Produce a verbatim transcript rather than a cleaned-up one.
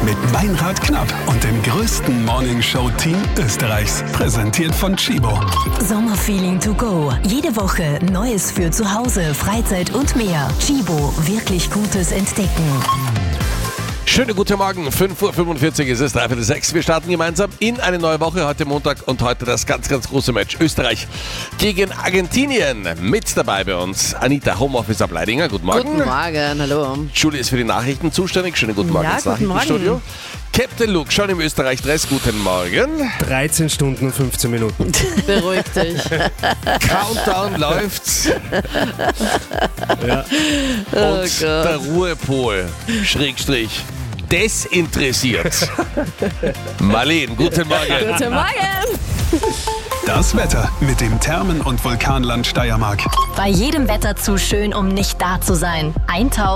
mit Meinrad Knapp und dem größten Morningshow-Team Österreichs. Präsentiert von Chibo. Sommerfeeling to go. Jede Woche Neues für zu Hause, Freizeit und mehr. Chibo, wirklich Gutes entdecken. Schönen guten Morgen, fünf Uhr fünfundvierzig ist es, dreiviertel sechs. Wir starten gemeinsam in eine neue Woche, heute Montag und heute das ganz, ganz große Match. Österreich gegen Argentinien. Mit dabei bei uns Anita, Homeoffice ab Leidinger. Guten Morgen. Guten Morgen, hallo. Julie ist für die Nachrichten zuständig. Schönen guten Morgen Ja, ins guten Nachrichtenstudio. Captain Luke, schon im Österreich-Dress. Guten Morgen. dreizehn Stunden und fünfzehn Minuten. Beruhig dich. Countdown läuft. Ja. Und Oh der Ruhepol, Schrägstrich, desinteressiert. Marleen, guten Morgen. Guten Morgen. Das Wetter mit dem Thermen- und Vulkanland Steiermark. Bei jedem Wetter zu schön, um nicht da zu sein. Eintauchen